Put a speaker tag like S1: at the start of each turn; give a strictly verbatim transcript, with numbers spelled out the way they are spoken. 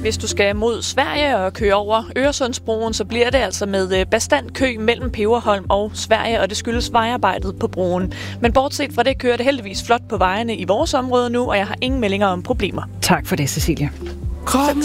S1: Hvis du skal mod Sverige og køre over Øresundsbroen, så bliver det altså med bastant kø mellem Peberholm og Sverige, og det skyldes vejarbejdet på broen. Men bortset fra det kører det heldigvis flot på vejene i vores område nu, og jeg har ingen meldinger om problemer.
S2: Tak for det, Cecilia.
S3: Kom